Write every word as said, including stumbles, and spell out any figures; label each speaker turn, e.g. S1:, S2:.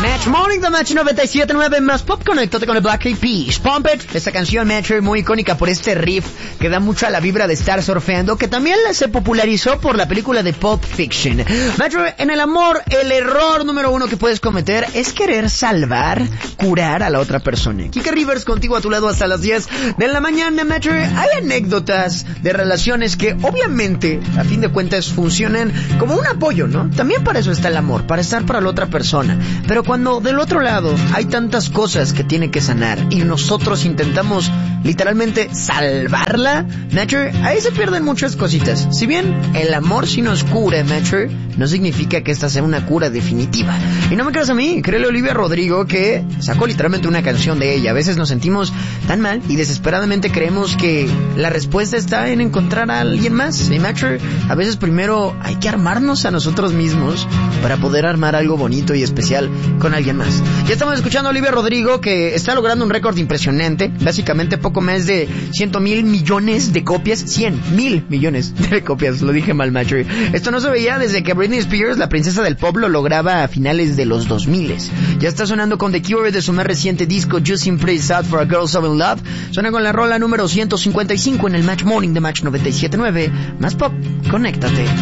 S1: Match Morning de Match noventa y siete punto nueve más Pop. Conéctate con el Black Eyed Peas. Pump It. Esta canción, Match, muy icónica por este riff que da mucho a la vibra de estar surfeando, que también se popularizó por la película de Pulp Fiction. Match, en el amor, el error número uno que puedes cometer es querer salvar, curar a la otra persona. Kike Rivers contigo a tu lado hasta las diez de la mañana. Match, hay anécdotas de relaciones que obviamente, a fin de cuentas, funcionan como un apoyo, ¿no? También para eso está el amor, para estar para la otra persona. Pero cuando del otro lado hay tantas cosas que tiene que sanar y nosotros intentamos literalmente salvarla, Matcher, ahí se pierden muchas cositas. Si bien el amor sí nos cura, Matcher, no significa que esta sea una cura definitiva. Y no me creas a mí, créele a Olivia Rodrigo, que sacó literalmente una canción de ella. A veces nos sentimos tan mal y desesperadamente creemos que la respuesta está en encontrar a alguien más. Y Matcher, a veces primero hay que armarnos a nosotros mismos para poder armar algo bonito y especial con alguien más. Ya estamos escuchando a Olivia Rodrigo, que está logrando un récord impresionante. Básicamente poco más de ciento mil millones de copias. Cien mil millones de copias. Lo dije mal, Matcher. Esto no se veía desde que Britney Spears, la princesa del pop, lo lograba a finales de los dos mil. Ya está sonando con The Cure de su más reciente disco Juicing Praise Out for a Girl So In Love. Suena con la rola número ciento cincuenta y cinco en el Match Morning de Match noventa y siete punto nueve. Más Pop, conéctate.